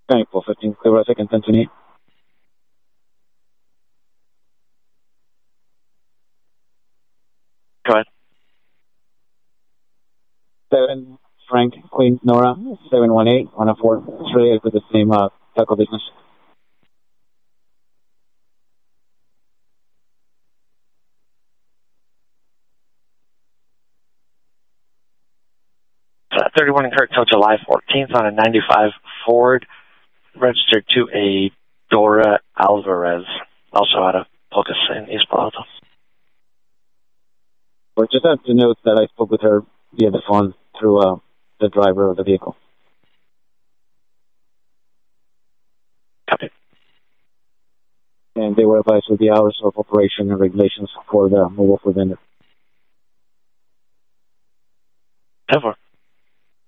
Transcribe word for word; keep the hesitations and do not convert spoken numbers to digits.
Thankful fifteen, clear right second, ten twenty-eight. Go ahead. seven, Frank, Queen, Nora, seven one eight, one oh four. It's related to the same uh, taco business. Uh, thirty-one incurred till July fourteenth on a ninety-five Ford, registered to a Dora Alvarez, also out of Pocas in East Palo Alto. Or just have to note that I spoke with her via the phone through uh, the driver of the vehicle. Copy. And they were advised with the hours of operation and regulations for the mobile food vendor. ten four.